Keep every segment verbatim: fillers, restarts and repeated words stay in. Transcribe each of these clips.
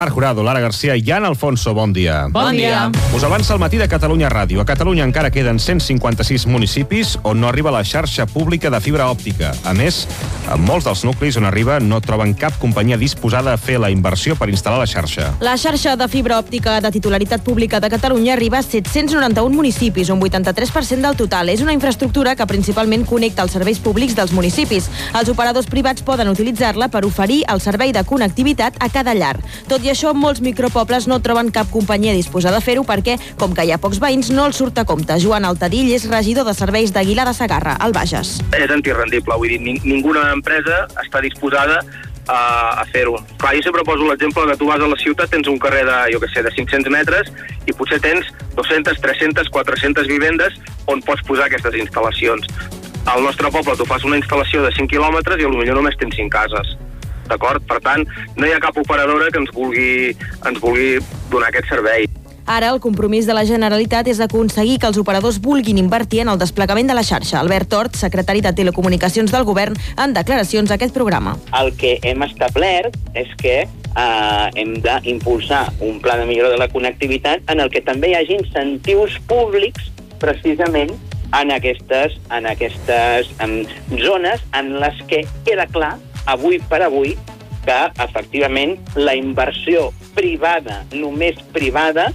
Marc Jurado, Lara Garcia i Jan Alfonso, bon dia. Bon dia. Us avança el matí de Catalunya Ràdio. A Catalunya encara queden cent cinquanta-sis municipis on no arriba la xarxa pública de fibra òptica. A més, en molts dels nuclis on arriba no troben cap companyia disposada a fer la inversió per instal·lar la xarxa. La xarxa de fibra òptica de titularitat pública de Catalunya arriba a set-cents noranta-un municipis, un vuitanta-tres per cent del total. És una infraestructura que principalment connecta els serveis públics dels municipis. Els operadors privats poden utilitzar-la per oferir el servei de connectivitat a cada llar. Tot i això, molts micropobles no troben cap companyia disposada a fer-ho perquè, com que hi ha pocs veïns, no els surt a compte. Joan Altadill és regidor de serveis d'Aguilar de Segarra, al Bages. És antirrendible, vull dir, ninguna empresa està disposada a, a fer-ho. Clar, jo sempre poso l'exemple que tu vas a la ciutat, tens un carrer de, jo què sé, de cinc-cents metres i potser tens dues-centes, tres-centes, quatre-centes vivendes on pots posar aquestes instal·lacions. Al nostre poble tu fas una instal·lació de cinc quilòmetres i potser només tens cinc cases. D'acord? Per tant, no hi ha cap operadora que ens vulgui, ens vulgui donar aquest servei. Ara, el compromís de la Generalitat és aconseguir que els operadors vulguin invertir en el desplegament de la xarxa. Albert Tort, secretari de Telecomunicacions del Govern, en declaracions a aquest programa. El que hem establert és que eh, hem d'impulsar un pla de millora de la connectivitat en el que també hi hagi incentius públics precisament en aquestes, en aquestes en zones en les que queda clar avui per avui que, efectivament, la inversió privada, només privada,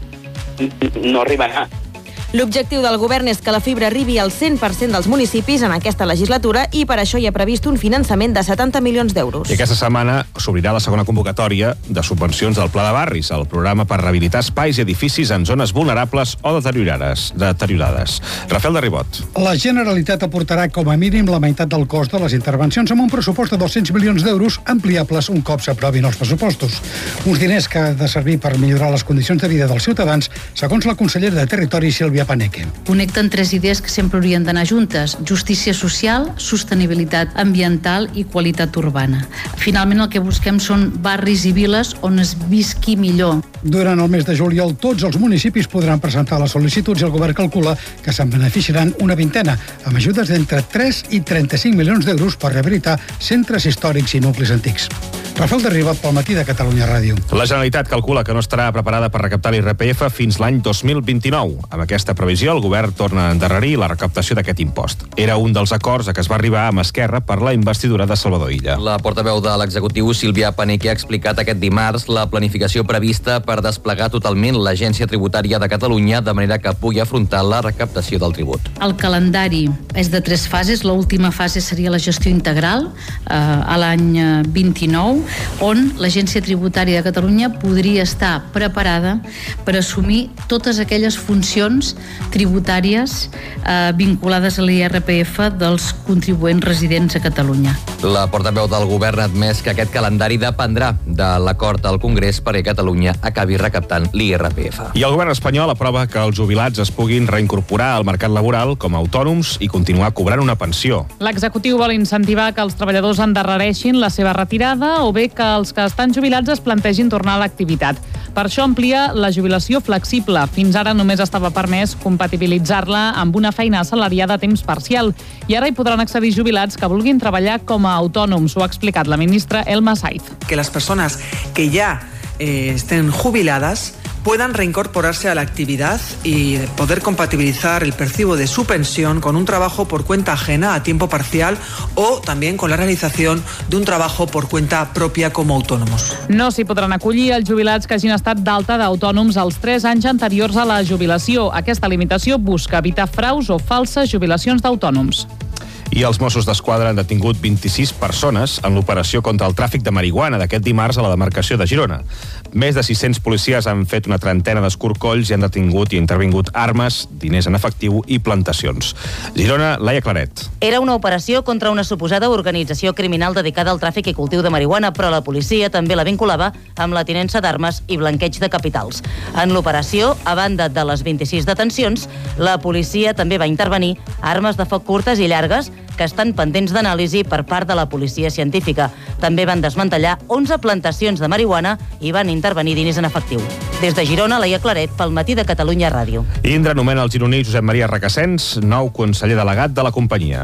no arribarà. L'objectiu del govern és que la fibra arribi al cent per cent dels municipis en aquesta legislatura i per això hi ha previst un finançament de setanta milions d'euros. I aquesta setmana s'obrirà la segona convocatòria de subvencions del Pla de Barris, el programa per rehabilitar espais i edificis en zones vulnerables o deteriorades. deteriorades. Rafael de Ribot. La Generalitat aportarà com a mínim la meitat del cost de les intervencions amb un pressupost de dos-cents milions d'euros ampliables un cop s'aprovin els pressupostos. Uns diners que han de servir per millorar les condicions de vida dels ciutadans, segons la consellera de Territori, Sílvia Paneque. Connecten tres idees que sempre haurien d'anar juntes: justícia social, sostenibilitat ambiental i qualitat urbana. Finalment el que busquem són barris i viles on es visqui millor. Durant el mes de juliol tots els municipis podran presentar les sol·licituds i el govern calcula que se'n beneficiaran una vintena, amb ajudes d'entre tres i trenta-cinc milions d'euros per rehabilitar centres històrics i nuclis antics. Rafael de Ribot pel matí de Catalunya Ràdio. La Generalitat calcula que no estarà preparada per recaptar l'I R P F fins l'any dos mil vint-i-nou. Amb aquesta previsió, el govern torna a endarrerir la recaptació d'aquest impost. Era un dels acords a què es va arribar amb Esquerra per la investidura de Salvador Illa. La portaveu de l'executiu, Sílvia Paneque, ha explicat aquest dimarts la planificació prevista per desplegar totalment l'Agència Tributària de Catalunya de manera que pugui afrontar la recaptació del tribut. El calendari és de tres fases. L'última fase seria la gestió integral eh, a l'any vint-i-nou, on l'Agència Tributària de Catalunya podria estar preparada per assumir totes aquelles funcions tributàries eh, vinculades a l'I R P F dels contribuents residents a Catalunya. La portaveu del govern ha admès que aquest calendari dependrà de l'acord al Congrés perquè Catalunya acabi recaptant l'I R P F. I el govern espanyol aprova que els jubilats es puguin reincorporar al mercat laboral com a autònoms i continuar cobrant una pensió. L'executiu vol incentivar que els treballadors endarrereixin la seva retirada o bé que els que estan jubilats es plantegin tornar a l'activitat. Per això amplia la jubilació flexible. Fins ara només estava permès compatibilitzar-la amb una feina assalariada a temps parcial i ara hi podran accedir jubilats que vulguin treballar com a autònoms. Ho ha explicat la ministra Elma Saiz. Que las personas que ya eh, estén jubiladas puedan reincorporarse a la actividad y poder compatibilizar el percibo de su pensión con un trabajo por cuenta ajena a tiempo parcial o también con la realización de un trabajo por cuenta propia como autónomos. No s'hi podran acollir els jubilats que hagin estat d'alta d'autònoms els tres anys anteriors a la jubilació. Aquesta limitació busca evitar fraus o falses jubilacions d'autònoms. I els Mossos d'Esquadra han detingut vint-i-sis persones en l'operació contra el tràfic de marihuana d'aquest dimarts a la demarcació de Girona. Més de sis-cents policies han fet una trentena d'escorcolls i han detingut i intervingut armes, diners en efectiu i plantacions. Girona, Laia Claret. Era una operació contra una suposada organització criminal dedicada al tràfic i cultiu de marihuana, però la policia també la vinculava amb la tinença d'armes i blanqueig de capitals. En l'operació, a banda de les vint-i-sis detencions, la policia també va intervenir armes de foc curtes i llargues que estan pendents d'anàlisi per part de la policia científica. També van desmantellar onze plantacions de marihuana i van intervenir diners en efectiu. Des de Girona, Laia Claret, pel matí de Catalunya Ràdio. Indra nomena el gironí Josep Maria Requesens nou conseller delegat de la companyia.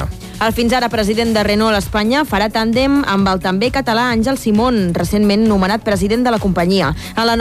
El fins ara president de Renault Espanya farà tàndem amb el també català Àngel Simón, recentment nomenat president de la companyia. En la